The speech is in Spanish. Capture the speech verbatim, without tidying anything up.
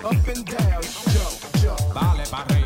up and down, jump, jump. Dale pa' arriba.